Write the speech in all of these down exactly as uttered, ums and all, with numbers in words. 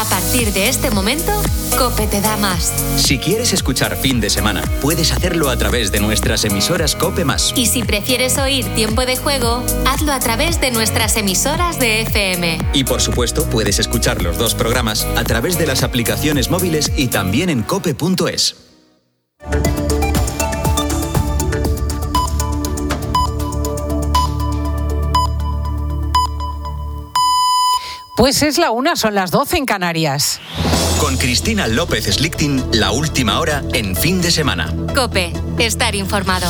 A partir de este momento, COPE te da más. Si quieres escuchar fin de semana, puedes hacerlo a través de nuestras emisoras COPE más. Y si prefieres oír Tiempo de Juego, hazlo a través de nuestras emisoras de F M. Y por supuesto, puedes escuchar los dos programas a través de las aplicaciones móviles y también en cope punto es. Pues es la una, son las doce en Canarias. Con Cristina López Slichting, la última hora en fin de semana. COPE, estar informado.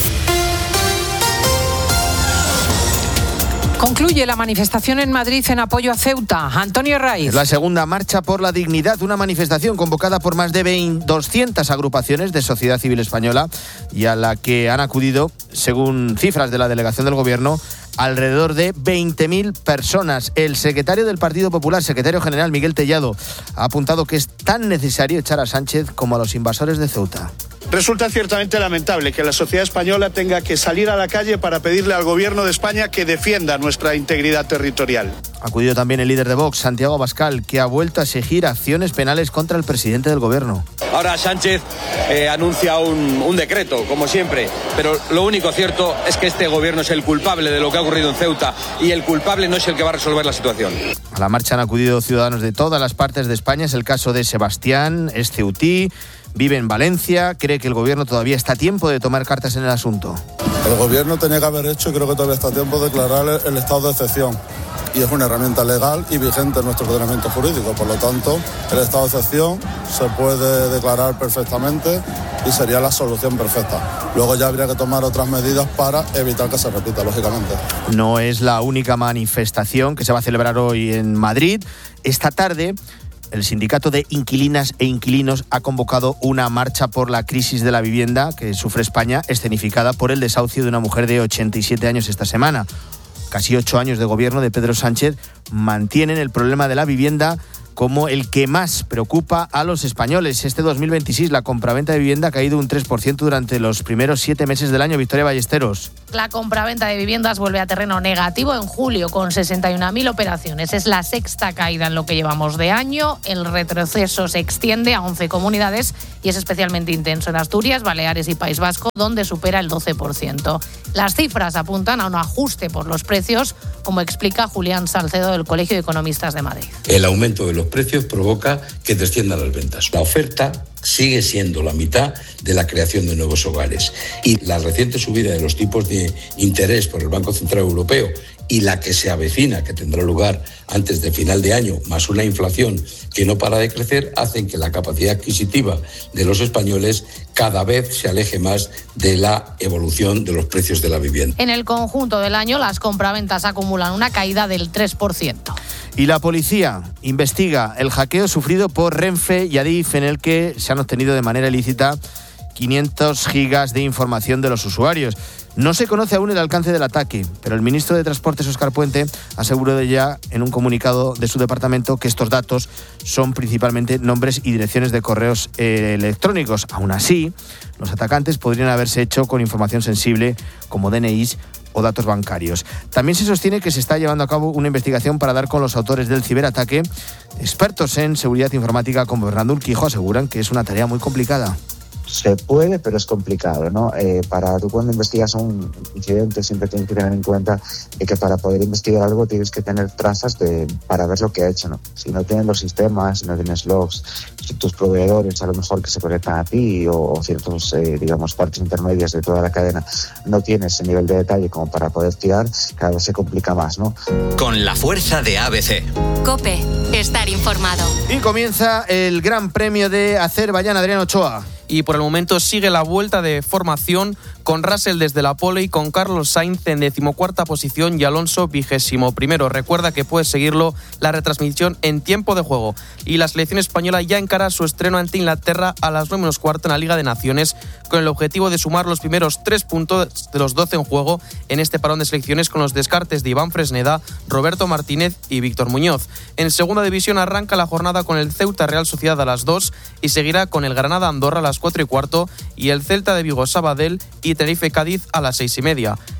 Concluye la manifestación en Madrid en apoyo a Ceuta. Antonio Raiz. Es la segunda marcha por la dignidad, una manifestación convocada por más de doscientas agrupaciones de sociedad civil española y a la que han acudido, según cifras de la delegación del Gobierno, alrededor de veinte mil personas. El secretario del Partido Popular, secretario general Miguel Tellado, ha apuntado que es tan necesario echar a Sánchez como a los invasores de Ceuta. Resulta ciertamente lamentable que la sociedad española tenga que salir a la calle para pedirle al Gobierno de España que defienda nuestra integridad territorial. Ha acudido también el líder de Vox, Santiago Abascal, que ha vuelto a exigir acciones penales contra el presidente del Gobierno. Ahora Sánchez eh, anuncia un, un decreto, como siempre, pero lo único cierto es que este Gobierno es el culpable de lo que ha ocurrido en Ceuta y el culpable no es el que va a resolver la situación. A la marcha han acudido ciudadanos de todas las partes de España. Es el caso de Sebastián, es ceutí, vive en Valencia, cree que el Gobierno todavía está a tiempo de tomar cartas en el asunto. El Gobierno tenía que haber hecho, y creo que todavía está a tiempo, de declarar el estado de excepción. Y es una herramienta legal y vigente en nuestro ordenamiento jurídico. Por lo tanto, el estado de excepción se puede declarar perfectamente y sería la solución perfecta. Luego ya habría que tomar otras medidas para evitar que se repita, lógicamente. No es la única manifestación que se va a celebrar hoy en Madrid. Esta tarde, el sindicato de inquilinas e inquilinos ha convocado una marcha por la crisis de la vivienda que sufre España, escenificada por el desahucio de una mujer de ochenta y siete años esta semana. Casi ocho años de gobierno de Pedro Sánchez mantienen el problema de la vivienda como el que más preocupa a los españoles. Este dos mil veintiséis la compraventa de vivienda ha caído un tres por ciento durante los primeros siete meses del año. Victoria Ballesteros. La compraventa de viviendas vuelve a terreno negativo en julio con sesenta y una mil operaciones. Es la sexta caída en lo que llevamos de año. El retroceso se extiende a once comunidades y es especialmente intenso en Asturias, Baleares y País Vasco, donde supera el doce por ciento. Las cifras apuntan a un ajuste por los precios, como explica Julián Salcedo del Colegio de Economistas de Madrid. El aumento de los precios provoca que desciendan las ventas. La oferta sigue siendo la mitad de la creación de nuevos hogares. Y la reciente subida de los tipos de interés por el Banco Central Europeo y la que se avecina, que tendrá lugar antes de final de año, más una inflación que no para de crecer, hacen que la capacidad adquisitiva de los españoles cada vez se aleje más de la evolución de los precios de la vivienda. En el conjunto del año, las compraventas acumulan una caída del tres por ciento. Y la policía investiga el hackeo sufrido por Renfe y Adif, en el que se han obtenido de manera ilícita quinientos gigas de información de los usuarios. No se conoce aún el alcance del ataque, pero el ministro de Transportes, Óscar Puente, aseguró ya en un comunicado de su departamento que estos datos son principalmente nombres y direcciones de correos eh, electrónicos. Aún así, los atacantes podrían haberse hecho con información sensible como D N Is o datos bancarios. También se sostiene que se está llevando a cabo una investigación para dar con los autores del ciberataque. Expertos en seguridad informática como Bernardo Urquijo aseguran que es una tarea muy complicada. Se puede, pero es complicado, ¿no? Eh, para tú cuando investigas un incidente siempre tienes que tener en cuenta de que para poder investigar algo tienes que tener trazas de, para ver lo que ha hecho, ¿no? Si no tienes los sistemas, si no tienes logs, si tus proveedores a lo mejor que se conectan a ti o, o ciertos, eh, digamos, partes intermedias de toda la cadena no tienes ese nivel de detalle como para poder tirar, cada vez se complica más, ¿no? Con la fuerza de A B C. COPE, estar informado. Y comienza el Gran Premio de Azerbaiyán, Adrián Ochoa. Y por el momento sigue la vuelta de formación con Russell desde la pole y con Carlos Sainz en decimocuarta posición y Alonso vigésimo primero. Recuerda que puedes seguirlo la retransmisión en tiempo de juego. Y la selección española ya encara su estreno ante Inglaterra a las nueve menos cuarto en la Liga de Naciones, con el objetivo de sumar los primeros tres puntos de los doce en juego en este parón de selecciones, con los descartes de Iván Fresneda, Roberto Martínez y Víctor Muñoz. En segunda división arranca la jornada con el Ceuta Real Sociedad a las dos y seguirá con el Granada Andorra a las cuatro y cuarto y el Celta de Vigo Sabadell y Tenerife Cádiz a las seis y media.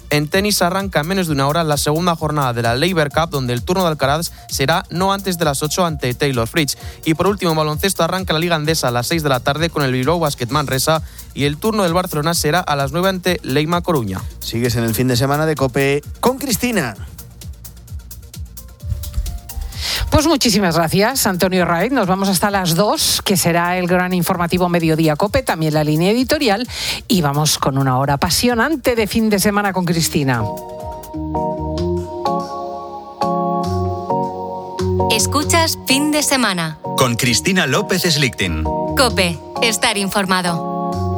En tenis arranca en menos de una hora la segunda jornada de la Laver Cup, donde el turno de Alcaraz será no antes de las ocho ante Taylor Fritz. Y por último, en baloncesto arranca la Liga Endesa a las seis de la tarde con el Bilbao Basket Manresa, y el turno del Barcelona será a las nueve ante Leima Coruña. Sigues en el fin de semana de COPE con Cristina. Pues muchísimas gracias, Antonio Raid. Nos vamos hasta las dos, que será el gran informativo Mediodía COPE, también la línea editorial, y vamos con una hora apasionante de fin de semana con Cristina. Escuchas Fin de Semana con Cristina López Slichting. COPE, estar informado.